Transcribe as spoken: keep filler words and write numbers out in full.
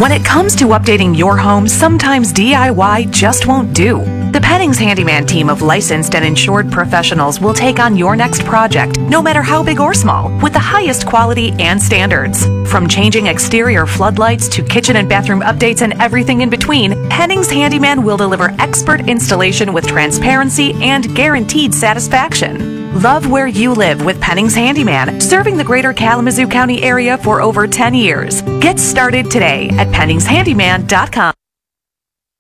When it comes to updating your home, sometimes D I Y just won't do. The Pennings Handyman team of licensed and insured professionals will take on your next project, no matter how big or small, with the highest quality and standards. From changing exterior floodlights to kitchen and bathroom updates and everything in between, Pennings Handyman will deliver expert installation with transparency and guaranteed satisfaction. Love where you live with Pennings Handyman, serving the greater Kalamazoo County area for over ten years. Get started today at Pennings Handyman dot com.